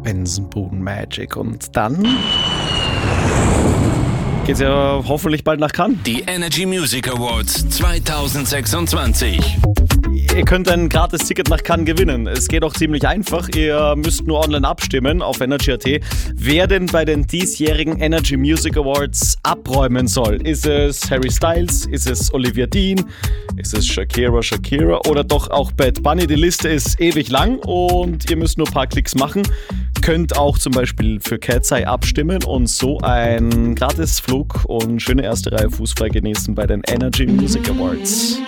Benson Magic. Und dann geht's ja hoffentlich bald nach Cannes. Die Energy Music Awards 2026. Ihr könnt ein gratis Ticket nach Cannes gewinnen. Es geht auch ziemlich einfach. Ihr müsst nur online abstimmen auf Energy.at, wer denn bei den diesjährigen Energy Music Awards abräumen soll. Ist es Harry Styles? Ist es Olivia Dean? Ist es Shakira oder doch auch Bad Bunny? Die Liste ist ewig lang und ihr müsst nur ein paar Klicks machen. Könnt auch zum Beispiel für Cat's Eye abstimmen und so einen Gratisflug und schöne erste Reihe fußball genießen bei den Energy Music Awards.